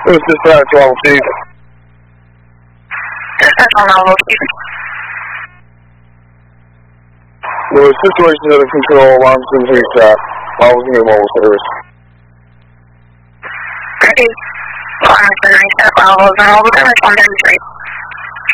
This is dispatch level 2. Dispatch on level 2. There was situation under control, alarms and reset. I was in mobile service. Ready. Alarms and reset levels and all the damage on demonstrate.